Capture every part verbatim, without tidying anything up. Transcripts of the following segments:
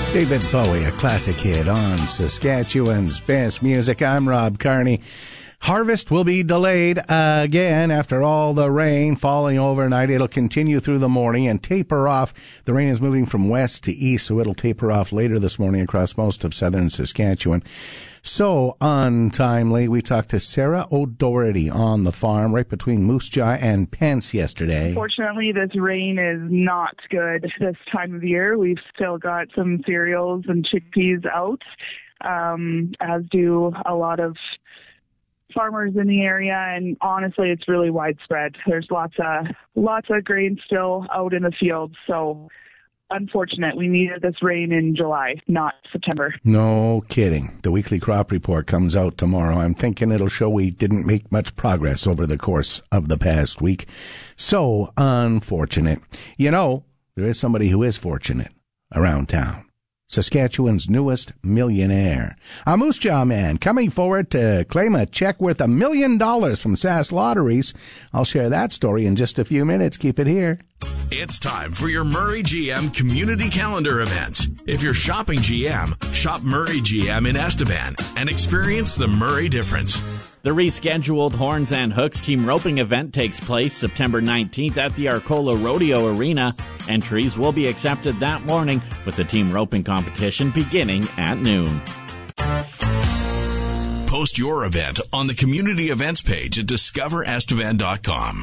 David Bowie, a classic hit on Saskatchewan's Best Music. I'm Rob Carney. Harvest will be delayed uh, again after all the rain falling overnight. It'll continue through the morning and taper off. The rain is moving from west to east, so it'll taper off later this morning across most of southern Saskatchewan. So untimely. We talked to Sarah O'Doherty on the farm right between Moose Jaw and Pence yesterday. Unfortunately, this rain is not good this time of year. We've still got some cereals and chickpeas out, um, as do a lot of farmers in the area, and honestly, it's really widespread. There's lots of lots of grain still out in the fields, so unfortunate. We needed this rain in July, not September. No kidding. The weekly crop report comes out tomorrow. I'm thinking it'll show we didn't make much progress over the course of the past week. So unfortunate. You know, there is somebody who is fortunate around town. Saskatchewan's newest millionaire. A Moose Jaw man coming forward to claim a check worth a million dollars from Sask Lotteries. I'll share that story in just a few minutes. Keep it here. It's time for your Murray G M Community Calendar event. If you're shopping G M, shop Murray G M in Estevan and experience the Murray difference. The rescheduled Horns and Hooks team roping event takes place September nineteenth at the Arcola Rodeo Arena. Entries will be accepted that morning with the team roping competition beginning at noon. Post your event on the community events page at discover estevan dot com.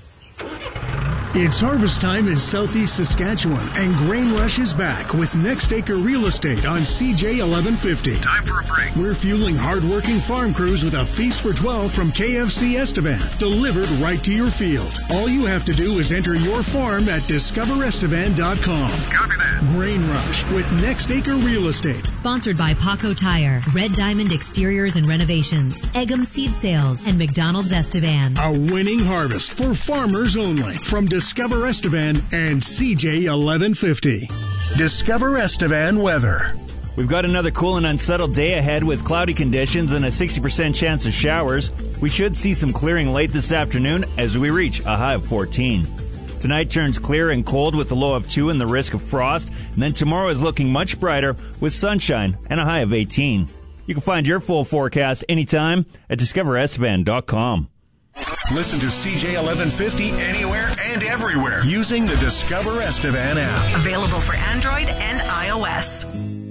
It's harvest time in southeast Saskatchewan, and Grain Rush is back with Next Acre Real Estate on C J eleven fifty. Time for a break. We're fueling hard-working farm crews with a feast for twelve from K F C Estevan, delivered right to your field. All you have to do is enter your farm at discover estevan dot com. Copy that. Grain Rush with Next Acre Real Estate. Sponsored by Paco Tire, Red Diamond Exteriors and Renovations, Eggum Seed Sales, and McDonald's Estevan. A winning harvest for farmers only from Discover Estevan and C J eleven fifty. Discover Estevan weather. We've got another cool and unsettled day ahead with cloudy conditions and a sixty percent chance of showers. We should see some clearing late this afternoon as we reach a high of fourteen. Tonight turns clear and cold with a low of two and the risk of frost. And then tomorrow is looking much brighter with sunshine and a high of eighteen. You can find your full forecast anytime at discover estevan dot com. Listen to C J eleven fifty anywhere and everywhere using the Discover Estevan app. Available for Android and iOS.